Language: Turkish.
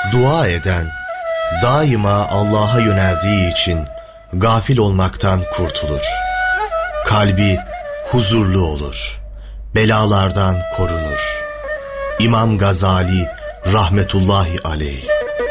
Dua eden, daima Allah'a yöneldiği için gafil olmaktan kurtulur. Kalbi huzurlu olur. Belalardan korunur. İmam Gazali rahmetullahi aleyh.